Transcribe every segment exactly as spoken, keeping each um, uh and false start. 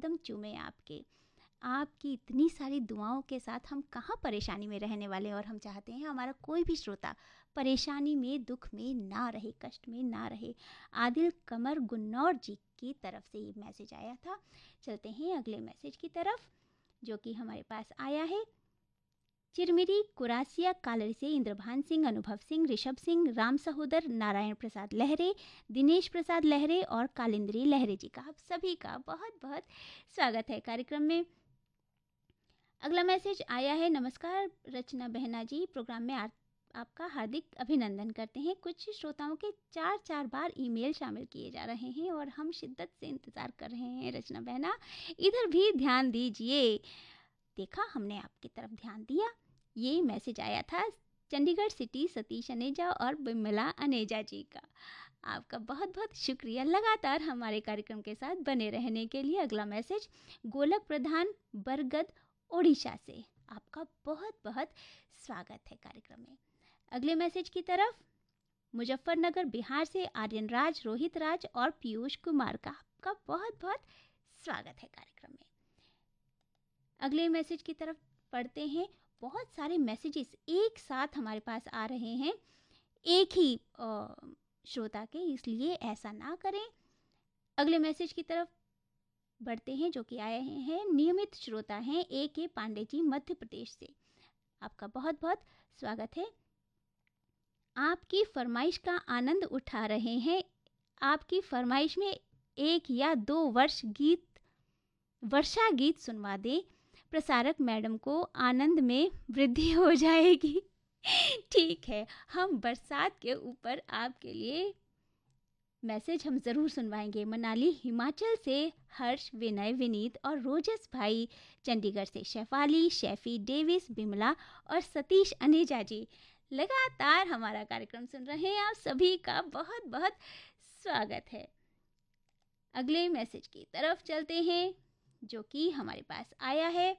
कदम चूमे आपके। आपकी इतनी सारी दुआओं के साथ हम कहाँ परेशानी में रहने वाले, और हम चाहते हैं हमारा कोई भी श्रोता परेशानी में, दुख में ना रहे, कष्ट में ना रहे। आदिल कमर गुन्नौर जी की तरफ से ये मैसेज आया था। चलते हैं अगले मैसेज की तरफ, जो कि हमारे पास आया है चिरमिरी कुरासिया कालरी से इंद्रभान सिंह, अनुभव सिंह, ऋषभ सिंह, राम सहोदर, नारायण प्रसाद लहरे, दिनेश प्रसाद लहरे और कालिंद्री लहरे जी का आप सभी का बहुत बहुत स्वागत है कार्यक्रम में। अगला मैसेज आया है, नमस्कार रचना बहना जी, प्रोग्राम में आ, आपका हार्दिक अभिनंदन करते हैं। कुछ श्रोताओं के चार चार बार ईमेल शामिल किए जा रहे हैं और हम शिद्दत से इंतज़ार कर रहे हैं। रचना बहना इधर भी ध्यान दीजिए। देखा, हमने आपकी तरफ ध्यान दिया। ये मैसेज आया था चंडीगढ़ सिटी सतीश अनेजा और बिमला अनेजा जी का। आपका बहुत बहुत शुक्रिया लगातार हमारे कार्यक्रम के साथ बने रहने के लिए। अगला मैसेज गोलक प्रधान बरगद ओडिशा से, आपका बहुत बहुत स्वागत है कार्यक्रम में। अगले मैसेज की तरफ मुजफ्फरनगर बिहार से आर्यन राज, रोहित राज और पीयूष कुमार का आपका बहुत बहुत स्वागत है कार्यक्रम में। अगले मैसेज की तरफ पढ़ते हैं। बहुत सारे मैसेजेस एक साथ हमारे पास आ रहे हैं एक ही श्रोता के, इसलिए ऐसा ना करें। अगले मैसेज की तरफ बढ़ते हैं, जो कि आए हैं नियमित श्रोता हैं ए के पांडे जी मध्य प्रदेश से। आपका बहुत बहुत स्वागत है। आपकी फरमाइश का आनंद उठा रहे हैं। आपकी फरमाइश में एक या दो वर्ष गीत वर्षा गीत सुनवा दें, प्रसारक मैडम को आनंद में वृद्धि हो जाएगी। ठीक है, हम बरसात के ऊपर आपके लिए मैसेज हम ज़रूर सुनवाएंगे। मनाली हिमाचल से हर्ष, विनय, विनीत और रोजस भाई, चंडीगढ़ से शेफाली, शेफी, डेविस, बिमला और सतीश अनेजा जी लगातार हमारा कार्यक्रम सुन रहे हैं। आप सभी का बहुत बहुत स्वागत है। अगले मैसेज की तरफ चलते हैं, जो कि हमारे पास आया है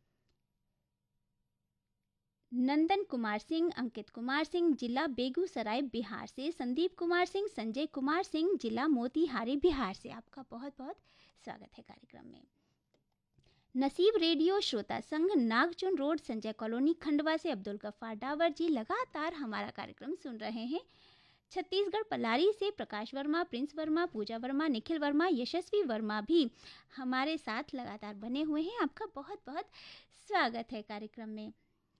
नंदन कुमार सिंह, अंकित कुमार सिंह, जिला बेगूसराय बिहार से, संदीप कुमार सिंह, संजय कुमार सिंह, जिला मोतीहारी बिहार से। आपका बहुत बहुत स्वागत है कार्यक्रम में। नसीब रेडियो श्रोता संघ नागचुन रोड, संजय कॉलोनी, खंडवा से अब्दुल गफ्फार डावर जी लगातार हमारा कार्यक्रम सुन रहे हैं। छत्तीसगढ़ पलारी से प्रकाश वर्मा, प्रिंस वर्मा, पूजा वर्मा, निखिल वर्मा, यशस्वी वर्मा भी हमारे साथ लगातार बने हुए हैं। आपका बहुत बहुत स्वागत है कार्यक्रम में।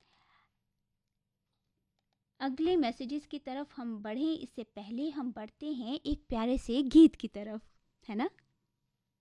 अगले मैसेजेस की तरफ हम बढ़ें, इससे पहले हम बढ़ते हैं एक प्यारे से गीत की तरफ, है ना।